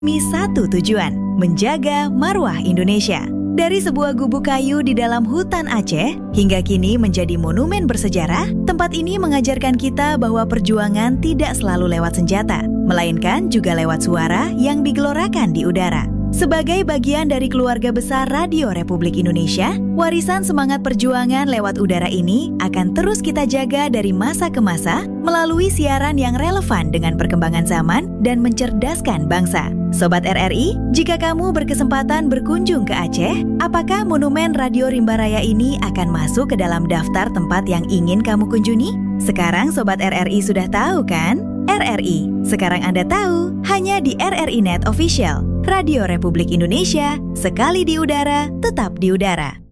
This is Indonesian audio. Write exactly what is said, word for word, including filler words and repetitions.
demi satu tujuan, menjaga marwah Indonesia. Dari sebuah gubuk kayu di dalam hutan Aceh, hingga kini menjadi monumen bersejarah, tempat ini mengajarkan kita bahwa perjuangan tidak selalu lewat senjata, melainkan juga lewat suara yang digelorakan di udara. Sebagai bagian dari keluarga besar Radio Republik Indonesia, warisan semangat perjuangan lewat udara ini akan terus kita jaga dari masa ke masa melalui siaran yang relevan dengan perkembangan zaman dan mencerdaskan bangsa. Sobat R R I, jika kamu berkesempatan berkunjung ke Aceh, apakah Monumen Radio Rimba Raya ini akan masuk ke dalam daftar tempat yang ingin kamu kunjungi? Sekarang Sobat R R I sudah tahu kan? R R I, sekarang Anda tahu, hanya di R R I Net Official. Radio Republik Indonesia, sekali di udara, tetap di udara.